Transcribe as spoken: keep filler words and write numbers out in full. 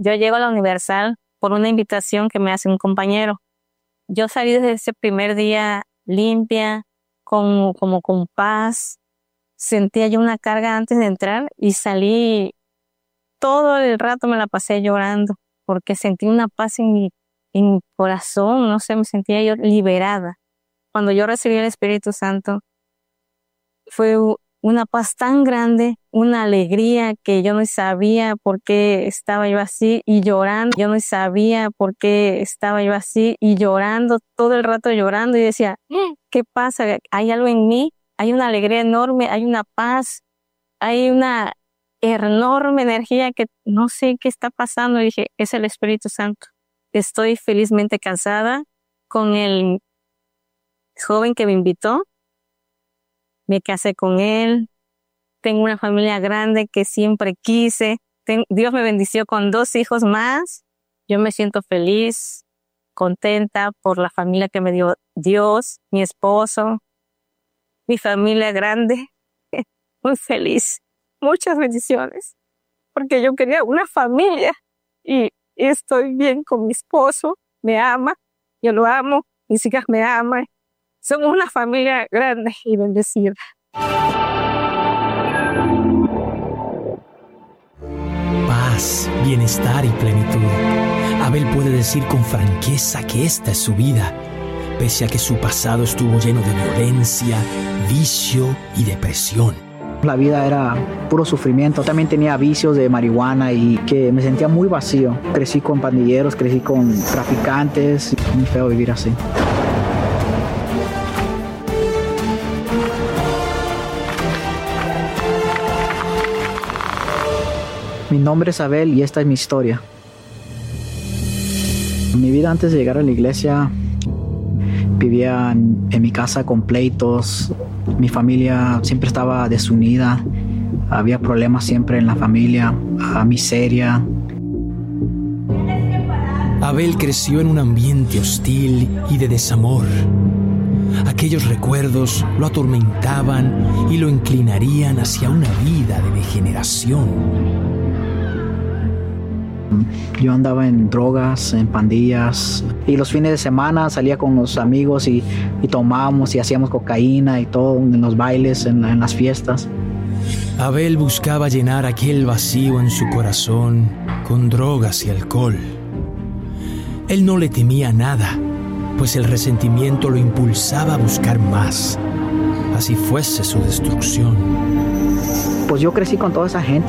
Yo llego a la Universal por una invitación que me hace un compañero. Yo salí desde ese primer día limpia, con, como con paz. Sentía yo una carga antes de entrar y salí, todo el rato me la pasé llorando porque sentí una paz en mi, en mi corazón, no sé, me sentía yo liberada. Cuando yo recibí el Espíritu Santo, fue una paz tan grande, una alegría que yo no sabía por qué estaba yo así y llorando. Yo no sabía por qué estaba yo así y llorando, todo el rato llorando y decía, ¿qué pasa? ¿Hay algo en mí? Hay una alegría enorme, hay una paz, hay una enorme energía que no sé qué está pasando. Y dije, es el Espíritu Santo. Estoy felizmente casada con el joven que me invitó. Me casé con él. Tengo una familia grande que siempre quise. Ten- Dios me bendició con dos hijos más. Yo me siento feliz, contenta por la familia que me dio Dios, mi esposo, mi familia grande. Muy feliz. Muchas bendiciones. Porque yo quería una familia y estoy bien con mi esposo. Me ama. Yo lo amo. Mis hijas me aman. Somos una familia grande y bendecida. Paz, bienestar y plenitud. Abel puede decir con franqueza que esta es su vida, pese a que su pasado estuvo lleno de violencia, vicio y depresión. La vida era puro sufrimiento. También tenía vicios de marihuana y que me sentía muy vacío. Crecí con pandilleros, crecí con traficantes. Muy feo vivir así. Mi nombre es Abel y esta es mi historia. Mi vida antes de llegar a la iglesia, vivía en, en mi casa con pleitos. Mi familia siempre estaba desunida. Había problemas siempre en la familia, miseria. Abel creció en un ambiente hostil y de desamor. Aquellos recuerdos lo atormentaban y lo inclinarían hacia una vida de degeneración. Yo andaba en drogas, en pandillas, y los fines de semana salía con los amigos y, y tomábamos y hacíamos cocaína y todo en los bailes, en, en las fiestas. Abel buscaba llenar aquel vacío en su corazón con drogas y alcohol. Él no le temía nada, pues el resentimiento lo impulsaba a buscar más, así fuese su destrucción. Pues yo crecí con toda esa gente.